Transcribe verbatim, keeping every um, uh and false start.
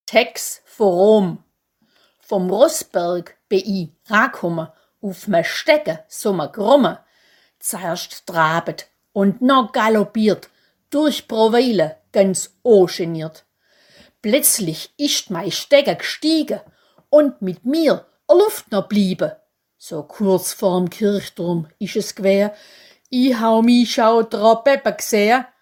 Tex vor Rom. Vom Rossberg bin i rakumme, auf me Stecke so me grumme. Zuerst trabet und noch galoppiert, durch Proweile ganz ungeniert. Plötzlich ist mei Stecke gstiegen und mit mir a Luft noch bliebe. So kurz vorm Kirchturm isch es gwär, i hau mi schau dra Peppe gseh,